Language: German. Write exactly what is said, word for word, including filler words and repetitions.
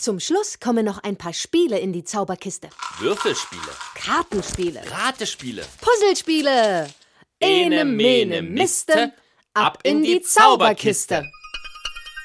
Zum Schluss kommen noch ein paar Spiele in die Zauberkiste. Würfelspiele. Kartenspiele. Ratespiele. Puzzlespiele. Ene, mene, miste. Ab in die Zauberkiste.